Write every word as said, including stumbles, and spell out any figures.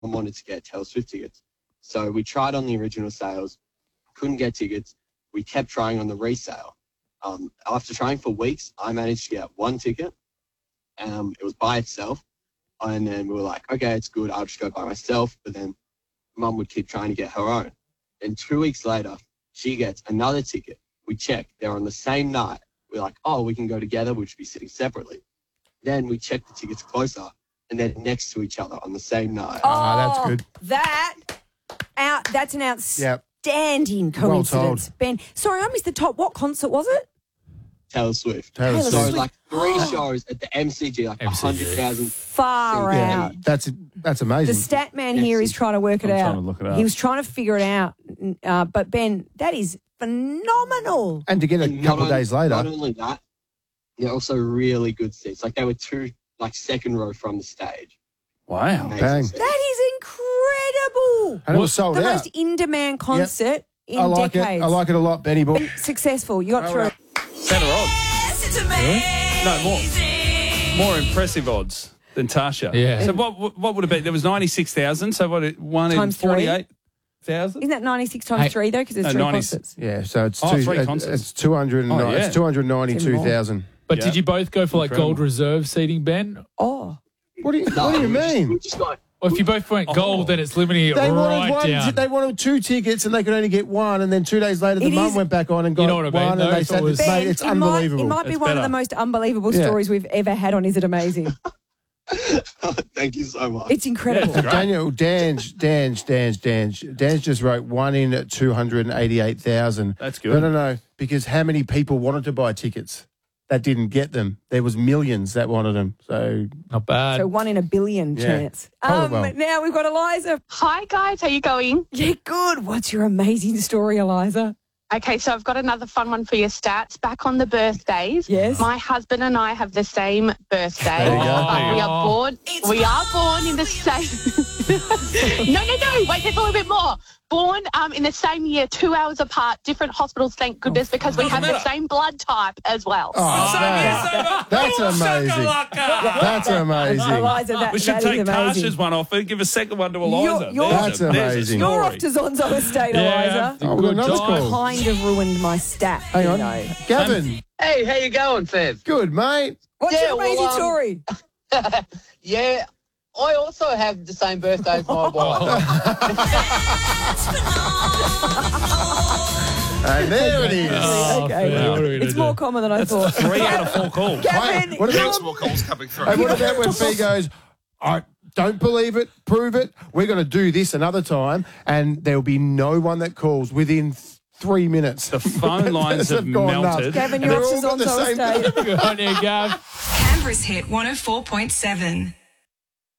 wanted to get Taylor Swift tickets. So we tried on the original sales, couldn't get tickets. We kept trying on the resale. Um, after trying for weeks, I managed to get one ticket. Um, it was by itself. And then we were like, okay, it's good. I'll just go by myself. But then Mum would keep trying to get her own. And two weeks later, she gets another ticket. We check. They're on the same night. We're like, oh, we can go together. We should be sitting separately. Then we check the tickets closer, and they're next to each other on the same night. Oh, Ah, that's good. That out. That's an Yep. outstanding Well coincidence, told. Ben. Sorry, I missed the top. What concert was it? Taylor Swift. Taylor Taylor So Swift. like three shows at the M C G, like M C G. one hundred thousand. Far Yeah. out. That's that's The amazing. stat man Yes, here is he's- trying to work it I'm out. trying to look it up. He was trying to figure it out. Uh, but Ben, that is phenomenal. And to get it a And couple not of days only- later. Not only that, they're also really good seats. Like they were two, like second row from the stage. Wow. Amazing Bang. seats. That is incredible. And it was sold The out. most in-demand concert in I like decades. it. I like it a lot, Benny boy. Successful. You got All through. right. Better odds. No, more. More impressive odds than Tasha. Yeah. So what what would it be? There was ninety-six thousand. So what, one in Times three. forty-eight thousand? Isn't that ninety-six times Hey. three, though? Because there's No, three ninety concerts. Yeah, so it's Oh, two, three it- concerts. it's two hundred. Oh, yeah. It's two hundred ninety-two thousand. But Yeah. did you both go for like Incredible. gold reserve seating, Ben? Oh. What do you No, What do you we just- mean? we just got- Or if you both went gold, then it's limiting it They wanted right one. down. They wanted two tickets, and they could only get one. And then two days later, the It mum is- went back on and got You know what I mean, one. though, And they if it said, was- "Mate, Ben, it's it might, unbelievable." it might be It's one of better. the most unbelievable Yeah. stories we've ever had on Is It Amazing? Thank you so much. It's incredible. Daniel, Dange, Dange, Dange, Dange, Dange just wrote one in at two hundred and eighty-eight thousand. That's good. No, no, no, because how many people wanted to buy tickets that didn't get them? There was millions that wanted them. So Not bad. So one in a billion Yeah. chance. Oh, Um, well. Now we've got Eliza. Hi guys, how you going? Yeah, good. What's your amazing story, Eliza? Okay, so I've got another fun one for your stats. Back on the birthdays. Yes. My husband and I have the same birthday. There you go. But we are born we are born in the same No, no, no. Wait, there's a little bit more. Born um, in the same year, two hours apart, different hospitals, thank goodness, because we have the same blood type as well. oh, that- that's amazing. That's amazing. Eliza, that, We should that take is amazing. Tasha's one off and give a second one to Eliza. You're- you're- There's a- That's there's a amazing. You're story. off to Zonzo Estate, Yeah. Eliza. Oh, we've got another Good call. Kind of ruined my stat. Hang you on, know. Gavin. Hey, how you going, Fev? Good, mate. What's Yeah, your amazing well, um, story? Yeah, I also have the same birthday as my wife. And there it is. Oh, Okay. fair. What are we gonna It's do? more common than I thought. Three out of four calls. Gavin, What about- you're- More calls coming through. And what about when Fee goes, I don't believe it, prove it, we're going to do this another time, and there'll be no one that calls within th- three minutes. The phone lines have gone nuts. melted. Gavin, And you're they're off all to got the Zonzo same Estate. Good on you, Gav. Canberra's hit one oh four point seven.